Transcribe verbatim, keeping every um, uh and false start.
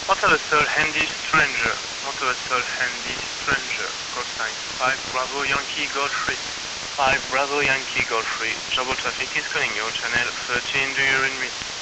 Motor vessel Handy Stranger. Motor vessel Handy Stranger. Call sign five Bravo Yankee Golf three. five Bravo Yankee Golf three. Trouble traffic is calling you. Channel thirteen, do you read me?